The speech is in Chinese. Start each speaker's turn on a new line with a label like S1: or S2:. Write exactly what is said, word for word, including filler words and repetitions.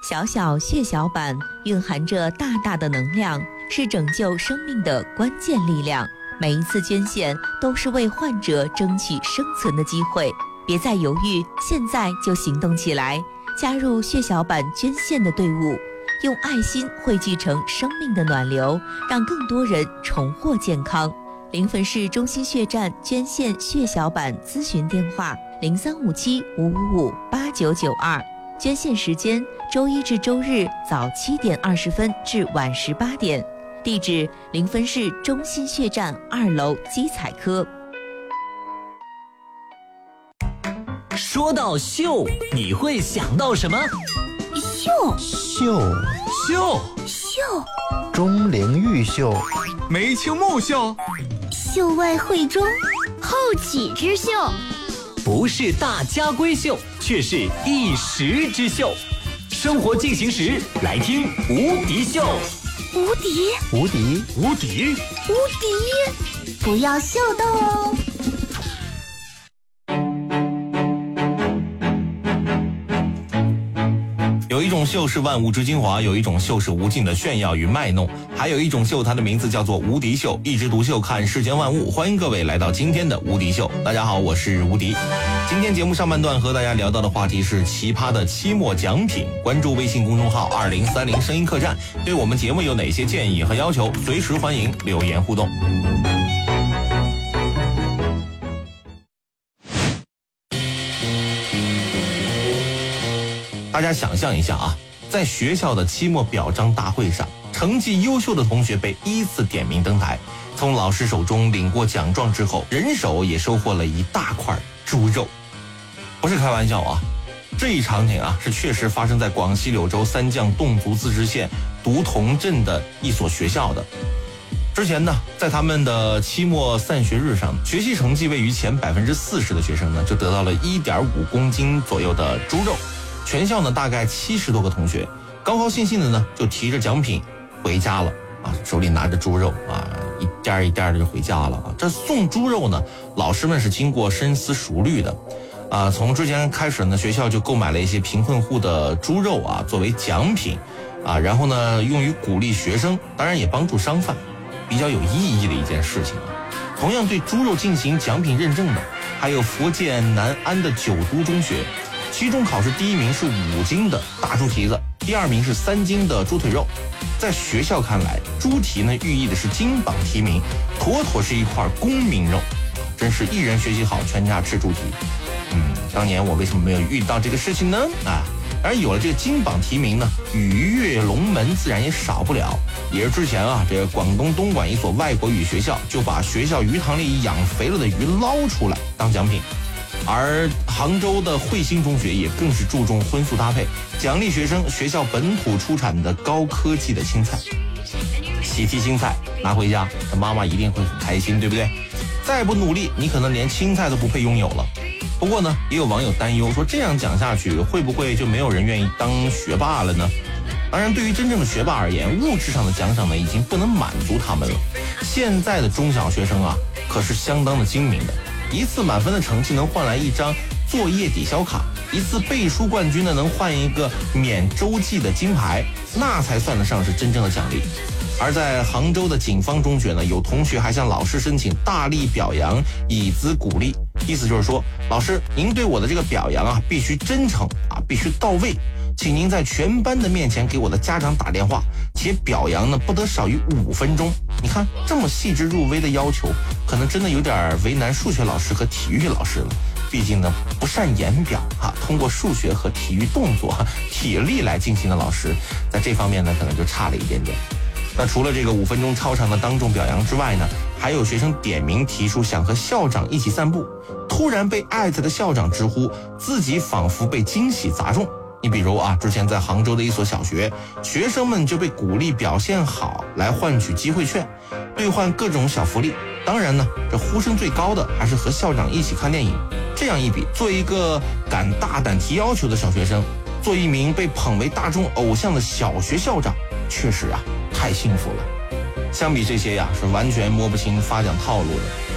S1: 小小血小板蕴含着大大的能量，是拯救生命的关键力量。每一次捐献都是为患者争取生存的机会，别再犹豫，现在就行动起来，加入血小板捐献的队伍，用爱心汇聚成生命的暖流，让更多人重获健康。临汾市中心血站捐献血小板咨询电话：零三五七五五五八九九二。捐献时间：周一至周日早七点二十分至晚十八点。地址：临汾市中心血站二楼基彩科。
S2: 说到秀，你会想到什么？
S3: 秀
S4: 秀
S5: 秀
S3: 秀
S4: 钟灵毓秀，
S5: 梅清木秀，
S3: 秀外慧中，后起之秀。
S2: 不是大家闺秀，却是一时之秀。生活进行时，来听无敌秀。
S3: 无敌
S4: 无敌
S5: 无敌
S3: 无敌，不要秀逗哦。
S6: 有一种秀是万物之精华，有一种秀是无尽的炫耀与卖弄，还有一种秀，它的名字叫做无敌秀，一枝独秀，看世间万物。欢迎各位来到今天的无敌秀。大家好，我是无敌。今天节目上半段和大家聊到的话题是奇葩的期末奖品。关注微信公众号二零三零声音客栈，对我们节目有哪些建议和要求，随时欢迎留言互动。大家想象一下啊，在学校的期末表彰大会上，成绩优秀的同学被依次点名登台，从老师手中领过奖状之后，人手也收获了一大块猪肉。不是开玩笑啊，这一场景啊是确实发生在广西柳州三江侗族自治县独同镇的一所学校的。之前呢，在他们的期末散学日上，学习成绩位于前百分之四十的学生呢，就得到了一点五公斤左右的猪肉。全校呢大概七十多个同学，高高兴兴的呢就提着奖品回家了啊，手里拿着猪肉啊，一颠一颠的就回家了啊。这送猪肉呢，老师们是经过深思熟虑的啊。从之前开始呢，学校就购买了一些贫困户的猪肉啊作为奖品啊，然后呢用于鼓励学生，当然也帮助商贩，比较有意义的一件事情啊。同样对猪肉进行奖品认证的，还有福建南安的九都中学。期中考试第一名是五斤的大猪蹄子，第二名是三斤的猪腿肉。在学校看来，猪蹄呢寓意的是金榜题名，妥妥是一块功名肉，真是一人学习好，全家吃猪蹄。嗯，当年我为什么没有遇到这个事情呢？啊，而有了这个金榜题名呢，鱼跃龙门自然也少不了。也是之前啊，这个广东东莞一所外国语学校就把学校鱼塘里养肥了的鱼捞出来当奖品。而杭州的汇兴中学也更是注重荤素搭配，奖励学生学校本土出产的高科技的青菜。喜提青菜拿回家，这妈妈一定会很开心，对不对？再不努力，你可能连青菜都不配拥有了。不过呢，也有网友担忧说，这样讲下去，会不会就没有人愿意当学霸了呢？当然，对于真正的学霸而言，物质上的奖赏呢，已经不能满足他们了。现在的中小学生啊，可是相当的精明的。一次满分的成绩能换来一张作业抵消卡，一次背书冠军呢能换一个免周记的金牌，那才算得上是真正的奖励。而在杭州的警方中学呢，有同学还向老师申请大力表扬，以资鼓励，意思就是说，老师您对我的这个表扬啊必须真诚啊，必须到位，请您在全班的面前给我的家长打电话，且表扬呢不得少于五分钟。你看这么细致入微的要求，可能真的有点为难数学老师和体育老师了。毕竟呢不善言表啊，通过数学和体育动作、体力来进行的老师，在这方面呢可能就差了一点点。那除了这个五分钟超长的当众表扬之外呢，还有学生点名提出想和校长一起散步，突然被艾特的校长直呼自己仿佛被惊喜砸中。你比如啊，之前在杭州的一所小学，学生们就被鼓励表现好来换取机会券，兑换各种小福利。当然呢，这呼声最高的还是和校长一起看电影。这样一比，做一个敢大胆提要求的小学生，做一名被捧为大众偶像的小学校长，确实啊太幸福了。相比这些呀，是完全摸不清发奖套路的。